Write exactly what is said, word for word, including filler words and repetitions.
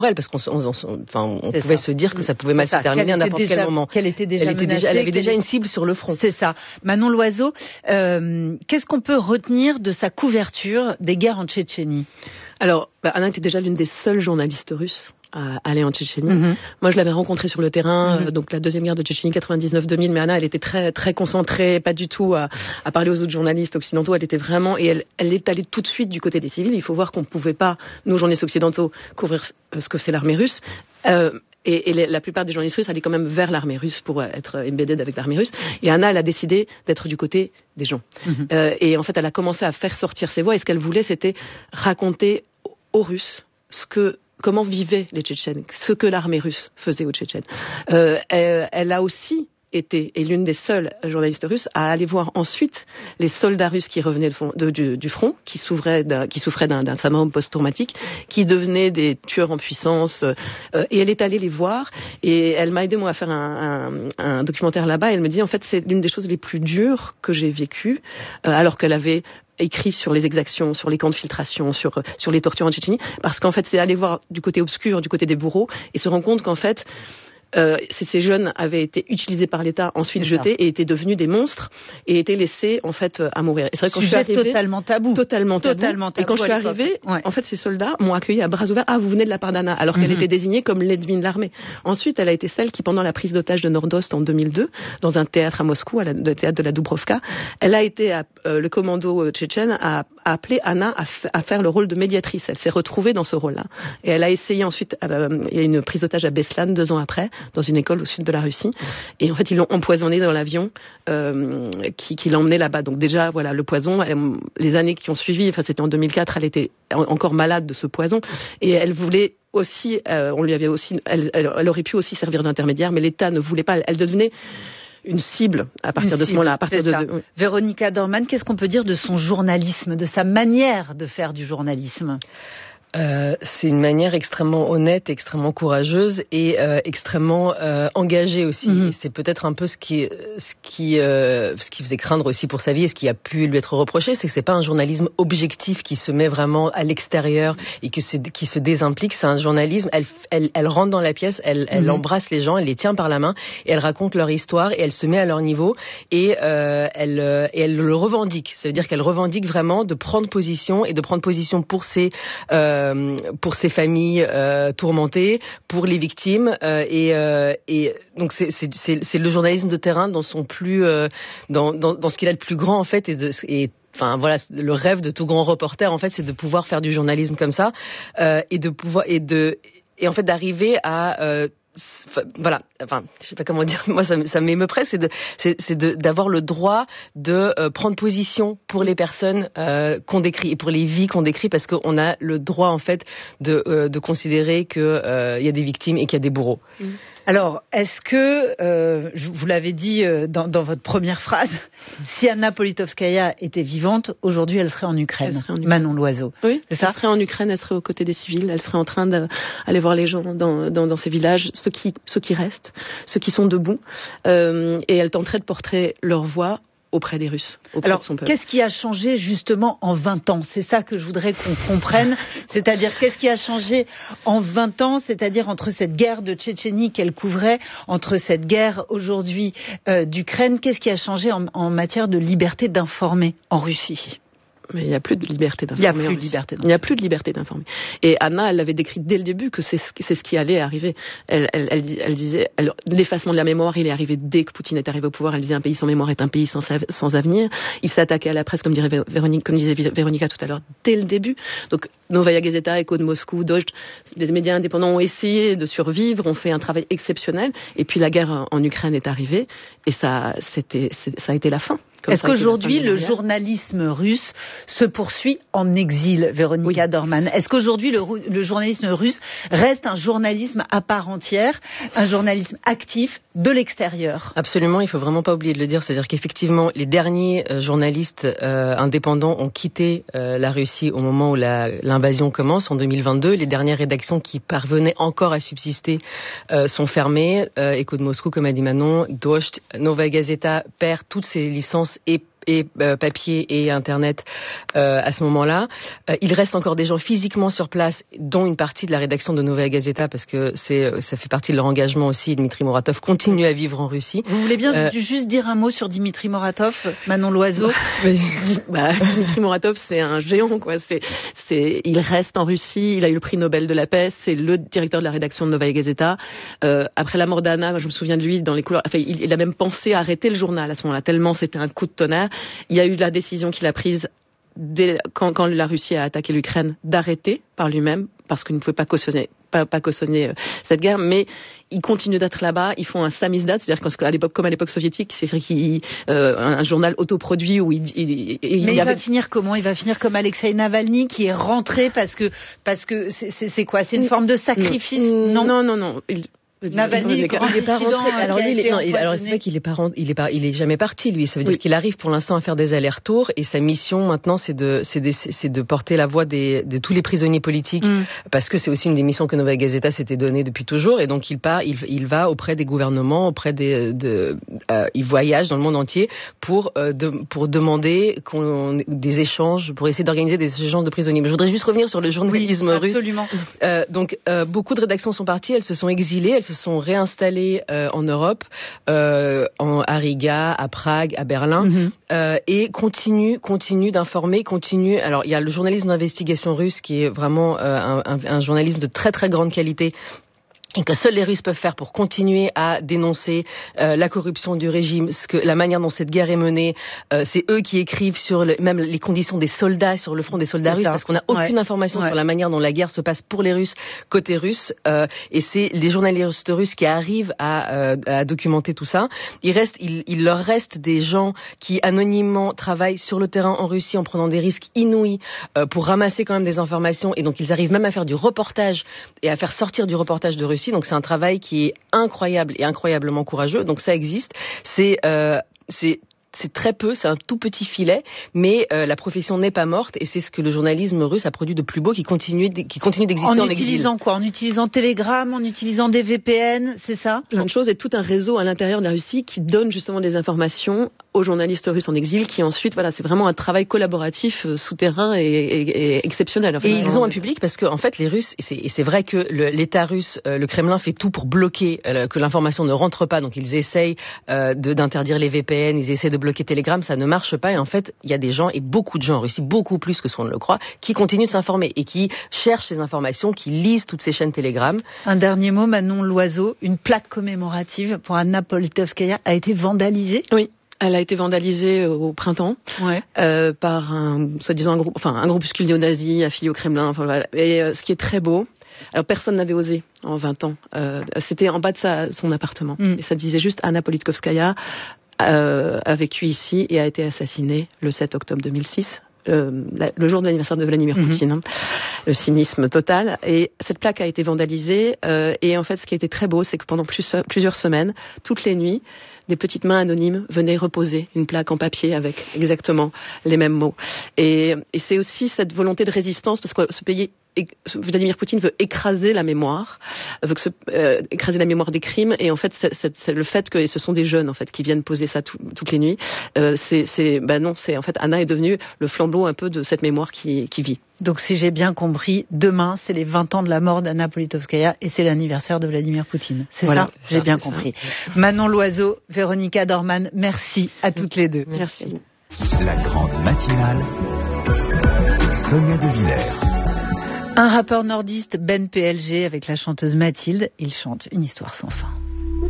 elle, parce qu'on, on, on, enfin, on pouvait ça. se dire que ça pouvait mal se terminer à n'importe déjà, quel moment. Qu'elle était déjà elle, était menacée, déjà, elle avait qu'elle... déjà une cible sur le front. C'est ça. Manon Loiseau, euh, qu'est-ce qu'on peut retenir de sa couverture des guerres en Tchétchénie ? Alors, bah, Anna était déjà l'une des seules journalistes russes à aller en Tchétchénie. Mm-hmm. Moi, je l'avais rencontrée sur le terrain, mm-hmm. euh, donc la deuxième guerre de Tchétchénie, quatre-vingt-dix-neuf deux mille, mais Anna, elle était très très concentrée, pas du tout à, à parler aux autres journalistes occidentaux. Elle était vraiment, et elle, elle est allée tout de suite du côté des civils. Il faut voir qu'on ne pouvait pas, nous, journalistes occidentaux, couvrir ce que c'est l'armée russe. Euh, Et, et les, la plupart des journalistes russes allaient quand même vers l'armée russe pour être embedded avec l'armée russe. Et Anna, elle a décidé d'être du côté des gens. Mm-hmm. Euh, et en fait, elle a commencé à faire sortir ses voix. Et ce qu'elle voulait, c'était raconter aux Russes ce que comment vivaient les Tchétchènes, ce que l'armée russe faisait aux Tchétchènes. Euh, elle, elle a aussi été, et l'une des seules journalistes russes, à aller voir ensuite les soldats russes qui revenaient de fond, de, du, du front, qui souffraient d'un, qui souffraient d'un, d'un syndrome post-traumatique, qui devenaient des tueurs en puissance. Euh, et elle est allée les voir, et elle m'a aidé moi à faire un, un, un documentaire là-bas. Et elle me dit en fait c'est l'une des choses les plus dures que j'ai vécues, euh, alors qu'elle avait écrit sur les exactions, sur les camps de filtration, sur sur les tortures en Tchétchénie, parce qu'en fait c'est aller voir du côté obscur, du côté des bourreaux, et se rendre compte qu'en fait Euh, ces jeunes avaient été utilisés par l'État, ensuite jetés et étaient devenus des monstres et étaient laissés en fait à mourir. Et c'est vrai quand Sujet je suis arrivée, totalement tabou. Totalement tabou. Totalement tabou. Et quand je suis arrivée, ouais. en fait, ces soldats m'ont accueilli à bras ouverts. Ah, vous venez de la part d'Anna, alors mm-hmm. qu'elle était désignée comme l'ennemi de l'armée. Ensuite, elle a été celle qui, pendant la prise d'otage de Nordost en deux mille deux, dans un théâtre à Moscou, à la, le théâtre de la Dubrovka, elle a été, à, euh, le commando tchétchène a, a appelé Anna à, f- à faire le rôle de médiatrice. Elle s'est retrouvée dans ce rôle-là. Et elle a essayé ensuite, euh, il y a une prise d'otage à Beslan deux ans après, dans une école au sud de la Russie, et en fait ils l'ont empoisonné dans l'avion euh, qui, qui l'emmenait là-bas. Donc déjà voilà le poison. Elle, les années qui ont suivi, enfin c'était en deux mille quatre, elle était encore malade de ce poison et elle voulait aussi, euh, on lui avait aussi, elle, elle, elle aurait pu aussi servir d'intermédiaire, mais l'État ne voulait pas. Elle, elle devenait une cible à partir une de cible, ce moment-là. À partir de, de, oui. Véronica Dorman, qu'est-ce qu'on peut dire de son journalisme, de sa manière de faire du journalisme ? Euh, c'est une manière extrêmement honnête, extrêmement courageuse et euh, extrêmement euh, engagée aussi. Mm-hmm. C'est peut-être un peu ce qui, ce qui, euh, ce qui faisait craindre aussi pour sa vie et ce qui a pu lui être reproché, c'est que c'est pas un journalisme objectif qui se met vraiment à l'extérieur et que c'est, qui se désimplique. C'est un journalisme. Elle, elle, elle rentre dans la pièce, elle, elle mm-hmm. embrasse les gens, elle les tient par la main et elle raconte leur histoire et elle se met à leur niveau et euh, elle, euh, et elle le revendique. Ça veut dire qu'elle revendique vraiment de prendre position et de prendre position pour ses euh, pour ces familles euh, tourmentées, pour les victimes, euh, et, euh, et donc c'est, c'est, c'est, c'est le journalisme de terrain dans son plus, euh, dans, dans, dans ce qu'il a de plus grand en fait, et, de, et enfin voilà, le rêve de tout grand reporter en fait, c'est de pouvoir faire du journalisme comme ça, euh, et de pouvoir et de et en fait d'arriver à euh, voilà, enfin, je sais pas comment dire. Moi, ça, ça m'émeut presque, c'est de, c'est, c'est de, d'avoir le droit de euh, prendre position pour les personnes euh, qu'on décrit et pour les vies qu'on décrit, parce qu'on a le droit en fait de, euh, de considérer que euh, il y a des victimes et qu'il y a des bourreaux. Mmh. Alors, est-ce que, euh, vous l'avez dit euh, dans, dans votre première phrase, si Anna Politkovskaya était vivante, aujourd'hui elle serait en Ukraine, elle serait en Ukraine. Manon Loiseau. Oui, c'est ça ? Elle serait en Ukraine, elle serait aux côtés des civils, elle serait en train d'aller voir les gens dans, dans, dans ces villages, ceux qui, ceux qui restent, ceux qui sont debout, euh, et elle tenterait de porter leur voix auprès des Russes, auprès Alors, de son peuple. Qu'est-ce qui a changé justement en vingt ans ? C'est ça que je voudrais qu'on comprenne. C'est-à-dire, qu'est-ce qui a changé en vingt ans ? C'est-à-dire entre cette guerre de Tchétchénie qu'elle couvrait, entre cette guerre aujourd'hui euh, d'Ukraine, qu'est-ce qui a changé en, en matière de liberté d'informer en Russie ? Mais il n'y a plus de liberté d'informer. Il n'y a plus de liberté d'informer. Il n'y a plus de liberté d'informer. Et Anna, elle l'avait décrit dès le début que c'est ce, c'est ce qui allait arriver. Elle, elle, elle, elle disait, elle, l'effacement de la mémoire, il est arrivé dès que Poutine est arrivé au pouvoir. Elle disait un pays sans mémoire est un pays sans, sans avenir. Il s'attaquait à la presse, comme dirait Véronique, comme disait Véronica tout à l'heure, dès le début. Donc, Novaya Gazeta, Echo de Moscou, Dozht, les médias indépendants ont essayé de survivre, ont fait un travail exceptionnel. Et puis la guerre en Ukraine est arrivée, et ça, c'était, ça a été la fin. Comme Est-ce qu'aujourd'hui, le journalisme russe se poursuit en exil, Véronica oui. Dorman ? Est-ce qu'aujourd'hui, le, le journalisme russe reste un journalisme à part entière, un journalisme actif de l'extérieur ? Absolument, il faut vraiment pas oublier de le dire. C'est-à-dire qu'effectivement, les derniers euh, journalistes euh, indépendants ont quitté euh, la Russie au moment où la, l'invasion commence, en deux mille vingt-deux. Les dernières rédactions qui parvenaient encore à subsister euh, sont fermées. Euh, Echo de Moscou, comme a dit Manon, Dozht, Novaya Gazeta perd toutes ses licences et et euh, papier et Internet euh, à ce moment-là. Euh, il reste encore des gens physiquement sur place, dont une partie de la rédaction de Novaya Gazeta, parce que c'est ça fait partie de leur engagement aussi. Dmitri Muratov continue à vivre en Russie. Vous voulez bien euh, juste dire un mot sur Dmitri Muratov, Manon Loiseau? bah, Dmitri Muratov, c'est un géant, quoi. C'est, c'est, il reste en Russie. Il a eu le prix Nobel de la paix. C'est le directeur de la rédaction de Novaya Gazeta. Euh, après la mort d'Anna, je me souviens de lui dans les couloirs. Enfin, il, il a même pensé à arrêter le journal à ce moment-là, tellement c'était un coup de tonnerre. Il y a eu la décision qu'il a prise dès, quand, quand la Russie a attaqué l'Ukraine d'arrêter par lui-même, parce qu'il ne pouvait pas cautionner, pas, pas cautionner euh, cette guerre, mais ils continuent d'être là-bas, ils font un samizdat, c'est-à-dire qu'à l'époque, comme à l'époque soviétique, c'est vrai qu'il euh, un, un journal autoproduit où il, il, il, il mais il avait... va finir comment? Il va finir comme Alexei Navalny qui est rentré parce que parce que c'est, c'est, c'est quoi? C'est une forme de sacrifice? Non, non, non, non. Il... Navalny, grand il est pas rentré. Alors lui, il est, non, il, alors c'est vrai qu'il est pas, il est pas, il est jamais parti lui. Ça veut dire oui. qu'il arrive pour l'instant à faire des allers-retours et sa mission maintenant, c'est de, c'est de, c'est de porter la voix des, de tous les prisonniers politiques, mm. parce que c'est aussi une des missions que Novaya Gazeta s'était donnée depuis toujours. Et donc il part, il, il va auprès des gouvernements, auprès des, de, euh, il voyage dans le monde entier pour, euh, de, pour demander qu'on, des échanges, pour essayer d'organiser des échanges de prisonniers. Mais je voudrais juste revenir sur le journalisme oui, russe. Absolument. Euh, donc euh, beaucoup de rédactions sont parties, elles se sont exilées, elles se sont réinstallés euh, en Europe, euh, en, à Riga, à Prague, à Berlin, mm-hmm. euh, et continuent, continuent d'informer, continuent. Alors il y a le journalisme d'investigation russe qui est vraiment euh, un, un, un journalisme de très très grande qualité, et que seuls les Russes peuvent faire pour continuer à dénoncer euh, la corruption du régime, ce que la manière dont cette guerre est menée. Euh, c'est eux qui écrivent sur le, même les conditions des soldats sur le front des soldats c'est russes, ça. Parce qu'on n'a aucune ouais. information ouais. sur la manière dont la guerre se passe pour les Russes côté russe. Euh, et c'est les journalistes russes qui arrivent à, euh, à documenter tout ça. Il reste, il, il leur reste des gens qui anonymement travaillent sur le terrain en Russie en prenant des risques inouïs euh, pour ramasser quand même des informations. Et donc ils arrivent même à faire du reportage et à faire sortir du reportage de Russie. Donc c'est un travail qui est incroyable et incroyablement courageux. Donc ça existe. C'est euh, c'est C'est très peu, c'est un tout petit filet, mais euh, la profession n'est pas morte et c'est ce que le journalisme russe a produit de plus beau qui continue, qui continue d'exister en, en exil. En utilisant quoi? En utilisant Telegram, en utilisant des V P N, c'est ça? Plein de choses et tout un réseau à l'intérieur de la Russie qui donne justement des informations aux journalistes russes en exil qui ensuite, voilà, c'est vraiment un travail collaboratif euh, souterrain et, et, et exceptionnel. Enfin, et ils ont un public parce que en fait les Russes, et c'est, et c'est vrai que le, l'État russe, euh, le Kremlin fait tout pour bloquer euh, que l'information ne rentre pas, donc ils essayent euh, de, d'interdire les V P N, ils essaient de bloquer Telegram, ça ne marche pas et en fait il y a des gens, et beaucoup de gens en Russie, beaucoup plus que ce qu'on ne le croit, qui continuent de s'informer et qui cherchent ces informations, qui lisent toutes ces chaînes Telegram. Un dernier mot, Manon Loiseau, une plaque commémorative pour Anna Politkovskaya a été vandalisée? Oui. Elle a été vandalisée au printemps ouais. euh, par un soi-disant un groupe, enfin un groupuscule néo-nazi affilié au Kremlin. Enfin, voilà. Et euh, ce qui est très beau, alors personne n'avait osé en vingt ans. Euh, c'était en bas de sa, son appartement mm. et ça disait juste Anna Politkovskaya euh, a vécu ici et a été assassinée le sept octobre deux mille six. Euh, la, le jour de l'anniversaire de Vladimir mm-hmm. Poutine, hein, le cynisme total. Et cette plaque a été vandalisée. Euh, et en fait, ce qui était très beau, c'est que pendant plus, plusieurs semaines, toutes les nuits, des petites mains anonymes venaient reposer une plaque en papier avec exactement les mêmes mots. Et, et c'est aussi cette volonté de résistance, parce que ce pays, Vladimir Poutine veut écraser la mémoire, veut que ce, euh, écraser la mémoire des crimes. Et en fait, c'est, c'est, c'est le fait que ce sont des jeunes en fait qui viennent poser ça tout, toutes les nuits. Euh, c'est, c'est, ben non, c'est en fait Anna est devenue le flambeau un peu de cette mémoire qui, qui vit. Donc, si j'ai bien compris, demain, c'est les vingt ans de la mort d'Anna Politkovskaya et c'est l'anniversaire de Vladimir Poutine. C'est voilà, ça? J'ai ça, bien compris. Ça. Manon Loiseau, Véronica Dorman, merci à toutes les deux. Merci. La grande matinale, Sonia De Villers. Un rappeur nordiste, Ben P L G, avec la chanteuse Mathilde, il chante une histoire sans fin.